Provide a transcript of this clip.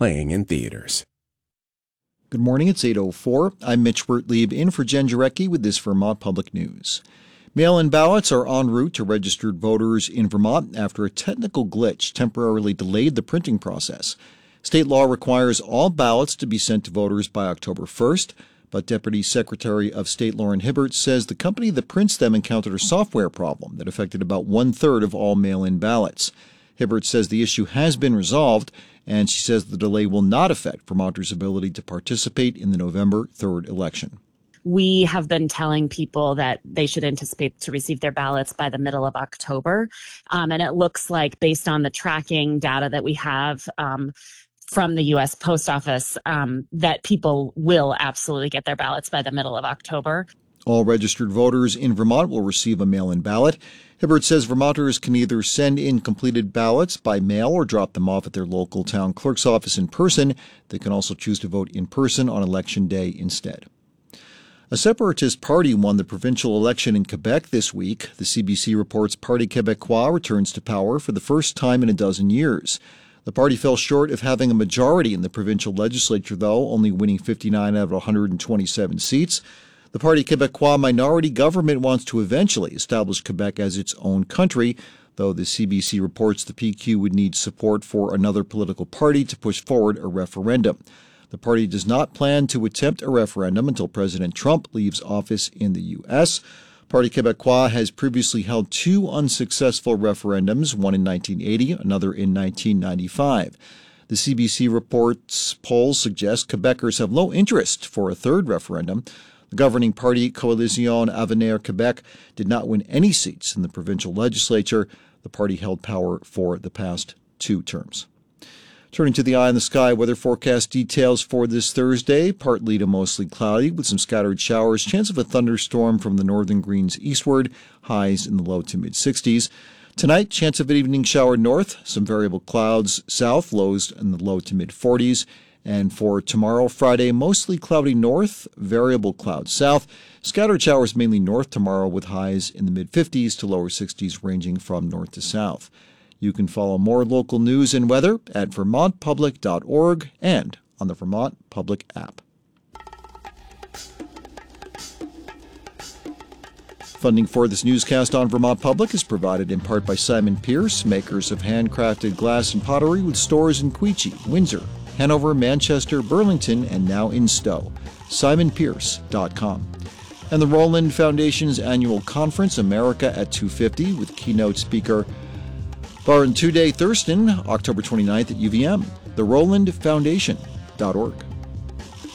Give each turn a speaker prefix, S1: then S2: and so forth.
S1: playing in theaters.
S2: Good morning, it's 8:04. I'm Mitch Wertlieb in for Jen Jarecki with this Vermont Public News. Mail-in ballots are en route to registered voters in Vermont after a technical glitch temporarily delayed the printing process. State law requires all ballots to be sent to voters by October 1st, but Deputy Secretary of State Lauren Hibbert says the company that prints them encountered a software problem that affected about one-third of all mail-in ballots. Hibbert says the issue has been resolved, and she says the delay will not affect Vermonters' ability to participate in the November 3rd election.
S3: We have been telling people that they should anticipate to receive their ballots by the middle of October. And it looks like, based on the tracking data that we have from the U.S. Post Office, that people will absolutely get their ballots by the middle of October.
S2: All registered voters in Vermont will receive a mail-in ballot. Hibbert says Vermonters can either send in completed ballots by mail or drop them off at their local town clerk's office in person. They can also choose to vote in person on Election Day instead. A separatist party won the provincial election in Quebec this week. The CBC reports Parti Québécois returns to power for the first time in a dozen years. The party fell short of having a majority in the provincial legislature, though, only winning 59 out of 127 seats. The Parti Québécois minority government wants to eventually establish Quebec as its own country, though the CBC reports the PQ would need support for another political party to push forward a referendum. The party does not plan to attempt a referendum until President Trump leaves office in the U.S. Parti Québécois has previously held two unsuccessful referendums, one in 1980, another in 1995. The CBC reports polls suggest Quebecers have low interest for a third referendum. The governing party, Coalition Avenir Québec, did not win any seats in the provincial legislature. The party held power for the past two terms. Turning to the eye in the sky, weather forecast details for this Thursday. Partly to mostly cloudy with some scattered showers. Chance of a thunderstorm from the northern Greens eastward. Highs in the low to mid-60s. Tonight, chance of an evening shower north. Some variable clouds south. Lows in the low to mid-40s. And for tomorrow, Friday, mostly cloudy north, variable clouds south. Scattered showers mainly north tomorrow with highs in the mid-50s to lower 60s ranging from north to south. You can follow more local news and weather at vermontpublic.org and on the Vermont Public app. Funding for this newscast on Vermont Public is provided in part by Simon Pierce, makers of handcrafted glass and pottery with stores in Queechee, Windsor, Hanover, Manchester, Burlington, and now in Stowe. SimonPierce.com. And the Roland Foundation's annual conference, America at 250, with keynote speaker Baron Tude Thurston, October 29th at UVM. The RolandFoundation.org.